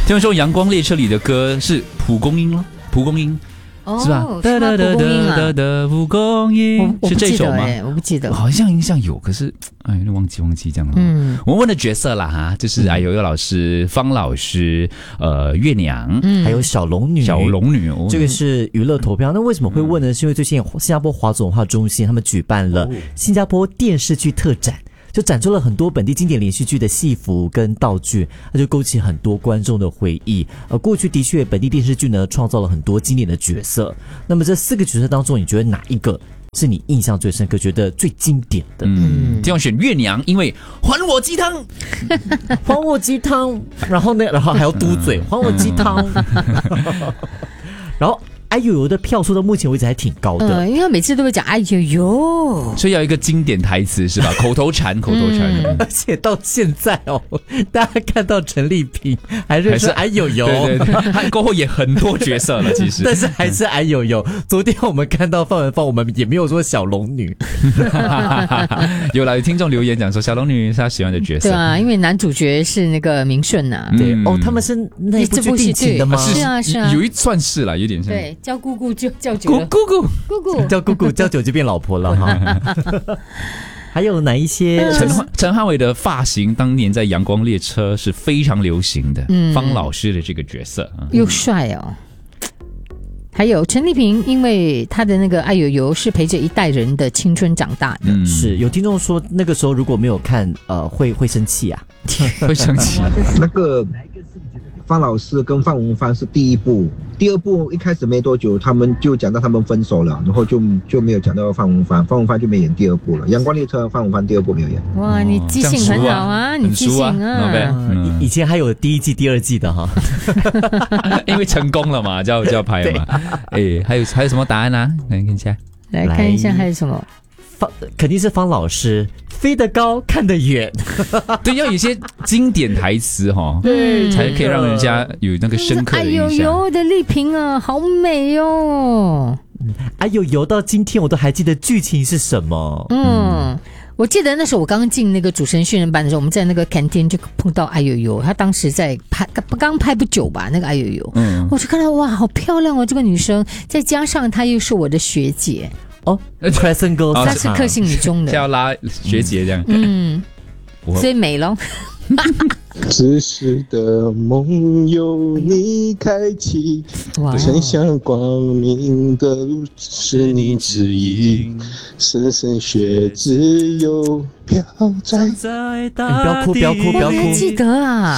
听说《阳光列车》里的歌是蒲公英咯，蒲公英。是吧？ 是吗？蒲公英啊， 蒲公英是这首吗？ 我不记得， 好像印象有，可是忘记这样了。我们问的角色啦哈，就是有一个老师方老师，月娘， 还有小龙女，这个是娱乐投票。那为什么会问呢？是因为最近新加坡华总文化中心他们举办了新加坡电视剧特展。就展出了很多本地经典连续剧的戏服跟道具，它就勾起很多观众的回忆。过去的确本地电视剧呢创造了很多经典的角色。那么这4个角色当中，你觉得哪一个是你印象最深刻、觉得最经典的？ 这样选月娘，因为还我鸡汤， 还我鸡汤，然后还要嘟嘴，还我鸡汤，然后。哎呦呦的票数到目前为止还挺高的， 因为每次都会讲哎呦呦， 所以要一个经典台词是吧？口头禅。 而且到现在大家看到陈丽萍还是哎呦呦， 对，他过后也很多角色了，其实， 但是还是哎呦呦。昨天我们看到范文芳，我们也没有说小龙女， 有听众留言讲说小龙女是他喜欢的角色， 对啊，因为男主角是那个明顺呐， 对他们是那部剧定情的吗？ 是啊， 有一算是啦，有点像对。叫姑姑就叫久了， 姑姑叫姑姑叫久就变老婆了哈。还有哪一些？ 陈汉伟的发型当年在《阳光列车》是非常流行的，方老师的这个角色又帅哦。还有陈丽萍，因为她的那个爱呦呦是陪着一代人的青春长大的。 是有听众说那个时候如果没有看会生气啊， 会生气。 那个方老师跟范文芳是第一部，第二部一开始没多久他们就讲到他们分手了，然后就没有讲到范文芳就没演第二部了。阳光列车范文芳第二部没有演。 哇，你记性很好啊，你记性啊。 以前还有第1季第2季的哈。 因为成功了嘛，就要拍了嘛。还有什么答案啊？来看一下， 来看一下还有什么。 肯定是方老师，飞得高看得远。 对，要有一些经典台词对， 才可以让人家有那个深刻的印象。 哎呦呦的丽萍啊，好美哦！ 哎呦呦，到今天我都还记得剧情是什么。 我记得那时候我刚进那个主持人训练班的时候，我们在那个 canteen 就碰到哎呦呦，她当时在拍，刚拍不久吧，那个哎呦呦，我就看到哇，好漂亮哦，这个女生，再加上她又是我的学姐。 Crescent Girls， 她是克信女中的， 要拉学姐这样， 所以美咯。 只是的梦由你开启，伸向光明的路是你指引，深深雪自由飘在大地。不要哭， 我还记得啊。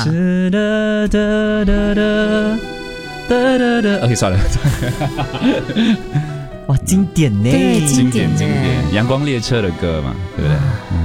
OK， 算了。 哇，经典呢， 对，经典， 阳光列车的歌嘛，对不对？